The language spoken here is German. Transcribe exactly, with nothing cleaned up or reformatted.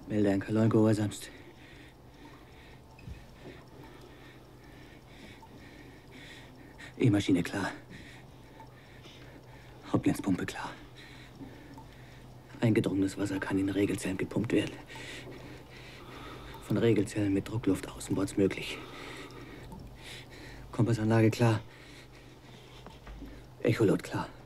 Melde ein Kalon gehorsamst. E-Maschine klar. Hauptnetzpumpe klar. Eingedrungenes Wasser kann in Regelzellen gepumpt werden. Von Regelzellen mit Druckluft außenbords möglich. Kompassanlage klar. Echolot klar.